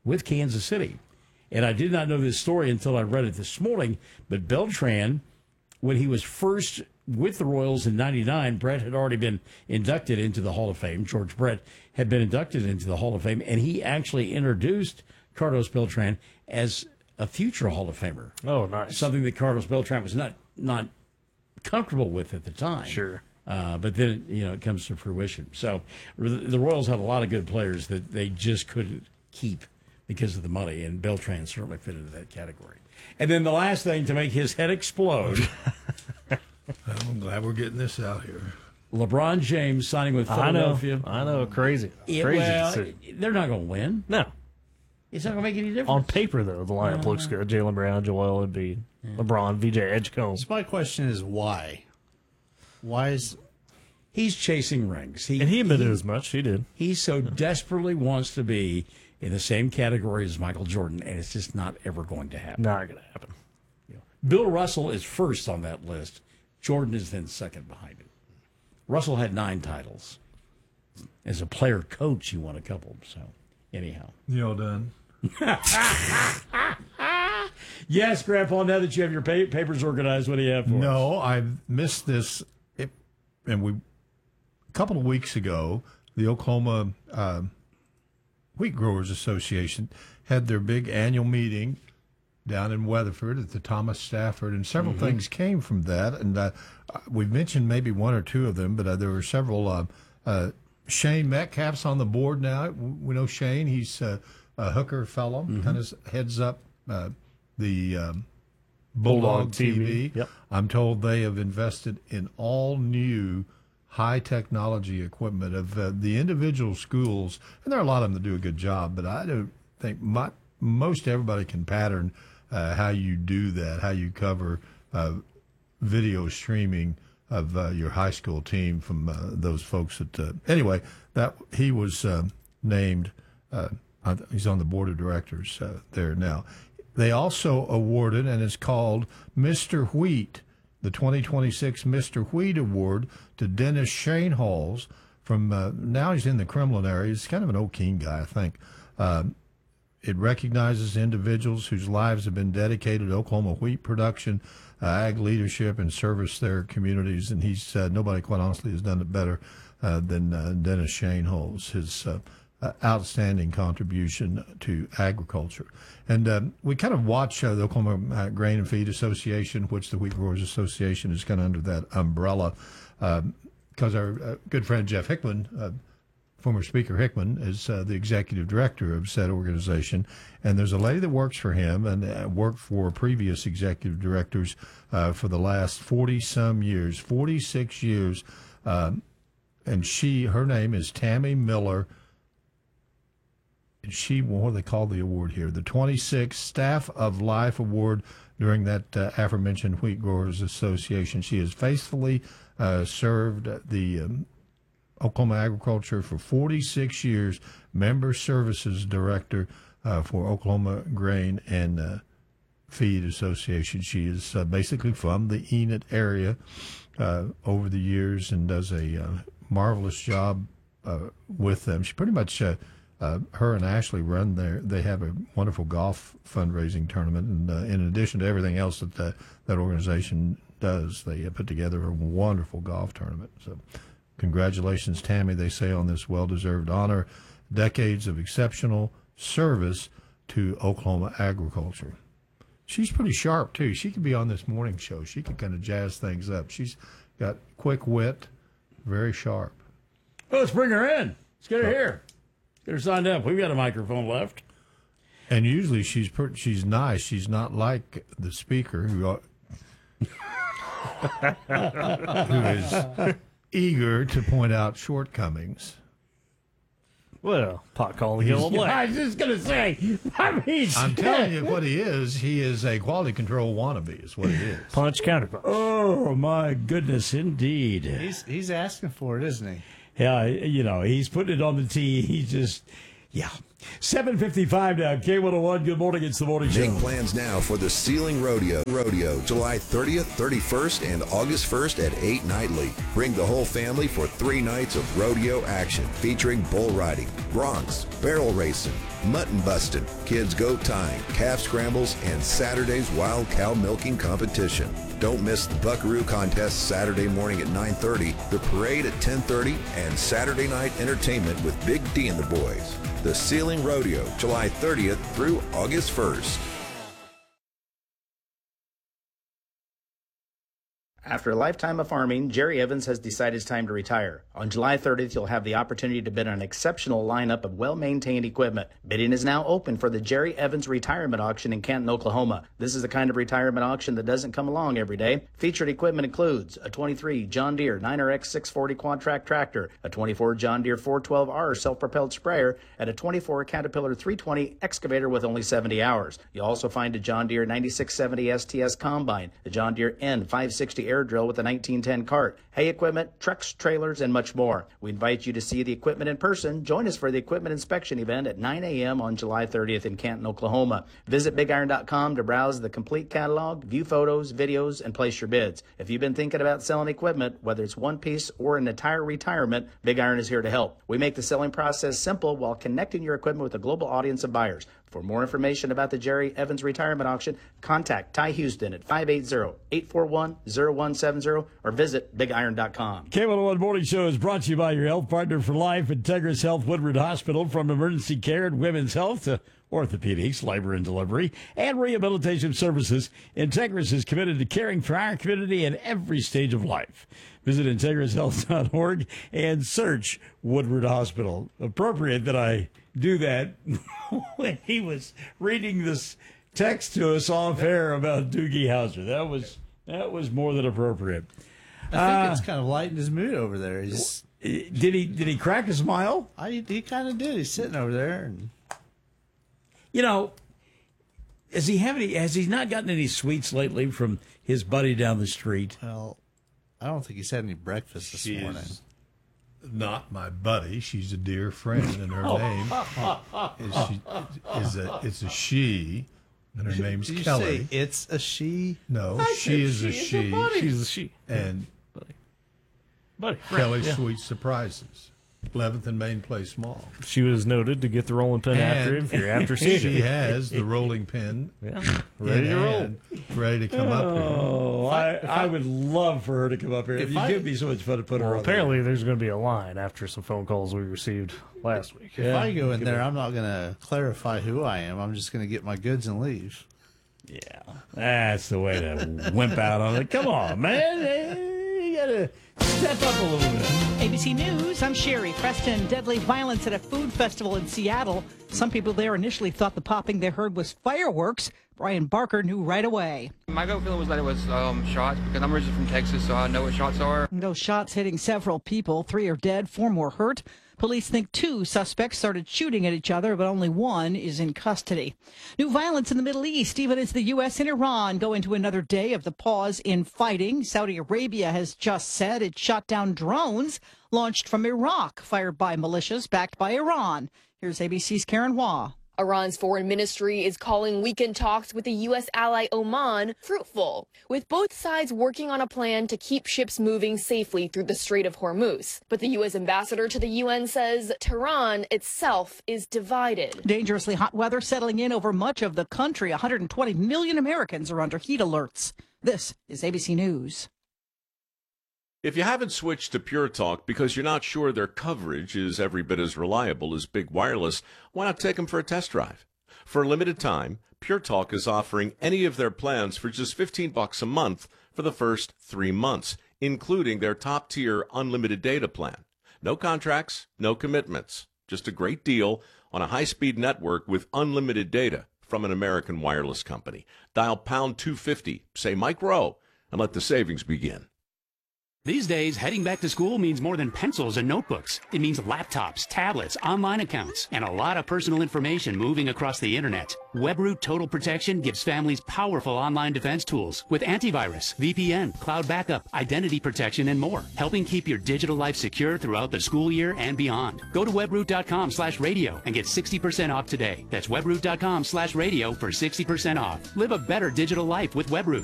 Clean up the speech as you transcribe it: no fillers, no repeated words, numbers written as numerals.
with Kansas City. And I did not know this story until I read it this morning, but Beltran, when he was first with the Royals in 99, Brett had already been inducted into the Hall of Fame. George Brett had been inducted into the Hall of Fame, and he actually introduced Carlos Beltran as a future Hall of Famer. Oh, nice. Something that Carlos Beltran was not comfortable with at the time. Sure. But then, it comes to fruition. So the Royals had a lot of good players that they just couldn't keep because of the money, and Beltran certainly fit into that category. And then the last thing to make his head explode. I'm glad we're getting this out here. LeBron James signing with Philadelphia. I know. Crazy. Crazy. They're not going to win. No. It's not going to make any difference. On paper, though, the lineup looks good. Jaylen Brown, Joel Embiid, LeBron, VJ Edgecombe. So my question is why? Why is... He's chasing rings. And he admitted as much. He did. He so desperately wants to be in the same category as Michael Jordan, and it's just not ever going to happen. Not going to happen. Bill Russell is first on that list. Jordan is then second behind him. Russell had 9 titles. As a player coach, he won a couple. So, anyhow. You all done? Yes, Grandpa, now that you have your papers organized, what do you have for us? No, I missed this. A couple of weeks ago, the Oklahoma Wheat Growers Association had their big annual meeting down in Weatherford at the Thomas Stafford, and several things came from that. And we've mentioned maybe one or two of them, but there were several. Shane Metcalf's on the board now. We know Shane. He's a hooker fellow, kind of heads up the Bulldog TV. Yep. I'm told they have invested in all new high technology equipment of the individual schools, and there are a lot of them that do a good job, but I don't think most everybody can pattern how you do that, how you cover video streaming of your high school team from those folks that anyway, that he was named he's on the board of directors there now. They also awarded, and it's called Mr. Wheat, the 2026 Mr. Wheat Award to Dennis Shanehalls from now he's in the Kremlin area. He's kind of an O'Keene guy, I think. It recognizes individuals whose lives have been dedicated to Oklahoma wheat production, ag leadership, and service their communities. And he said nobody, quite honestly, has done it better than Dennis Shanehalls, his outstanding contribution to agriculture. And we kind of watch the Oklahoma Grain and Feed Association, which the Wheat Growers Association is kind of under that umbrella, because our good friend Jeff Hickman, former Speaker Hickman, is the executive director of said organization. And there's a lady that works for him and worked for previous executive directors for the last 40-some years, 46 years. And her name is Tammy Miller. And she won what they call the award here, the 26th Staff of Life Award during that aforementioned Wheat Growers Association. She has faithfully served the Oklahoma Agriculture for 46 years, Member Services Director for Oklahoma Grain and Feed Association. She is basically from the Enid area over the years and does a marvelous job with them. She pretty much, her and Ashley run there. They have a wonderful golf fundraising tournament, and in addition to everything else that that organization does, they put together a wonderful golf tournament. So congratulations, Tammy, they say, on this well-deserved honor. Decades of exceptional service to Oklahoma agriculture. She's pretty sharp, too. She could be on this morning show. She could kind of jazz things up. She's got quick wit, very sharp. Well, let's bring her in. Let's get her here. Get her signed up. We've got a microphone left. And usually she's nice. She's not like the speaker who is eager to point out shortcomings. Well, pot calling yellow black. I was just going to say, I'm telling you what he is. He is a quality control wannabe is what he is. Punch, counterpunch. Oh, my goodness, indeed. He's asking for it, isn't he? Yeah, he's putting it on the tee. He just, yeah. 7:55 now. K101. Good morning. It's the morning show. Make plans now for the Ceiling Rodeo. July 30th, 31st, and August 1st at 8 nightly. Bring the whole family for 3 nights of rodeo action featuring bull riding, broncs, barrel racing, mutton busting, kids goat tying, calf scrambles, and Saturday's wild cow milking competition. Don't miss the Buckaroo Contest Saturday morning at 9:30, the parade at 10:30, and Saturday night entertainment with Big D and the boys. The Ceiling Rodeo, July 30th through August 1st. After a lifetime of farming, Jerry Evans has decided it's time to retire. On July 30th, you'll have the opportunity to bid on an exceptional lineup of well-maintained equipment. Bidding is now open for the Jerry Evans Retirement Auction in Canton, Oklahoma. This is the kind of retirement auction that doesn't come along every day. Featured equipment includes a 23 John Deere 9RX 640 quad-track tractor, a 24 John Deere 412R self-propelled sprayer, and a 24 Caterpillar 320 excavator with only 70 hours. You'll also find a John Deere 9670 STS combine, the John Deere N560 air drill with a 1910 cart, hay equipment, trucks, trailers, and much more. We invite you to see the equipment in person. Join us for the equipment inspection event at 9 a.m. on July 30th in Canton, Oklahoma. Visit BigIron.com to browse the complete catalog, view photos, videos, and place your bids. If you've been thinking about selling equipment, whether it's one piece or an entire retirement, Big Iron is here to help. We make the selling process simple while connecting your equipment with a global audience of buyers. For more information about the Jerry Evans Retirement Auction, contact Ty Houston at 580-841-0170 or visit BigIron.com. K101 Morning Show is brought to you by your health partner for life, Integris Health Woodward Hospital. From emergency care and women's health to orthopedics, labor and delivery, and rehabilitation services, Integris is committed to caring for our community at every stage of life. Visit IntegrisHealth.org and search Woodward Hospital. Appropriate that I do that when he was reading this text to us off air about Doogie Howser. That was more than appropriate. I think it's kind of lightened his mood over there. Did he crack a smile? He kind of did. He's sitting over there, and you know, has he not gotten any sweets lately from his buddy down the street? well, I don't think he's had any breakfast this morning. Not my buddy. She's a dear friend, and her name is a she, and her name's Did you Kelly. say it's a she? No, she is a she. She's a she. And Buddy. Kelly Yeah. Sweet Surprises. 11th and Main Place Mall. She was noted to get the rolling pin after him if you're after She season. has the rolling pin Yeah. Ready to in roll. hand, ready to come up here. Oh, I would love for her to come up here. It'd be so much fun to put her Well, on. apparently there's going to be a line after some phone calls we received last week. If I go in there, I'm not going to clarify who I am. I'm just going to get my goods and leave. Yeah, that's the way to wimp out on it. Come on, man. You got to step up a little bit. ABC News, I'm Sherry Preston. Deadly violence at a food festival in Seattle. Some people there initially thought the popping they heard was fireworks. Brian Barker knew right away. My gut feeling was that it was shots because I'm originally from Texas, so I know what shots are. Those shots hitting several people. 3 are dead, 4 more hurt. Police think 2 suspects started shooting at each other, but only 1 is in custody. New violence in the Middle East, even as the U.S. and Iran go into another day of the pause in fighting. Saudi Arabia has just said it shot down drones launched from Iraq, fired by militias backed by Iran. Here's ABC's Karen Hua. Iran's foreign ministry is calling weekend talks with the U.S. ally Oman fruitful, with both sides working on a plan to keep ships moving safely through the Strait of Hormuz. But the U.S. ambassador to the UN says Tehran itself is divided. Dangerously hot weather settling in over much of the country. 120 million Americans are under heat alerts. This is ABC News. If you haven't switched to Pure Talk because you're not sure their coverage is every bit as reliable as Big Wireless, why not take them for a test drive? For a limited time, Pure Talk is offering any of their plans for just $15 a month for the first 3 months, including their top-tier unlimited data plan. No contracts, no commitments, just a great deal on a high-speed network with unlimited data from an American wireless company. Dial pound 250, say Mike Rowe, and let the savings begin. These days, heading back to school means more than pencils and notebooks. It means laptops, tablets, online accounts, and a lot of personal information moving across the internet. WebRoot Total Protection gives families powerful online defense tools with antivirus, VPN, cloud backup, identity protection, and more, helping keep your digital life secure throughout the school year and beyond. Go to webroot.com/radio and get 60% off today. That's webroot.com/radio for 60% off. Live a better digital life with WebRoot.